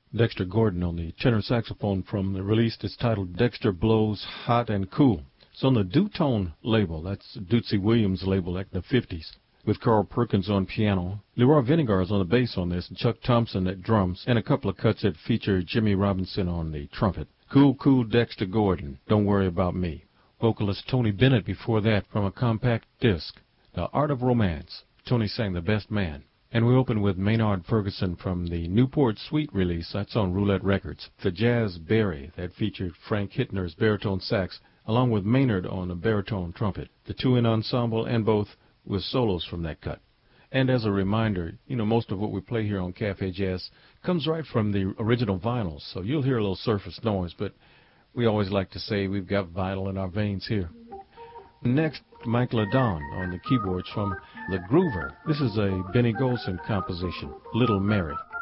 Dexter Gordon on the tenor saxophone from the release that's titled Dexter Blows Hot and Cool. It's on the Dutone label. That's Dootsy Williams' label back in the 50s. With Carl Perkins on piano, Leroy Vinegar's on the bass on this, and Chuck Thompson at drums, and a couple of cuts that feature Jimmy Robinson on the trumpet. Cool, cool Dexter Gordon, Don't Worry About Me. Vocalist Tony Bennett before that from a compact disc, The Art of Romance. Tony sang The Best Man. And we open with Maynard Ferguson from the Newport Suite release. That's on Roulette Records. The Jazz Berry that featured Frank Hittner's baritone sax, along with Maynard on a baritone trumpet. The two in ensemble and both with solos from that cut. And as a reminder, most of what we play here on Cafe Jazz comes right from the original vinyls, so you'll hear a little surface noise, but we always like to say we've got vinyl in our veins here. Next, Mike LaDon on the keyboards from The Groover. This is a Benny Golson composition, Little Mary.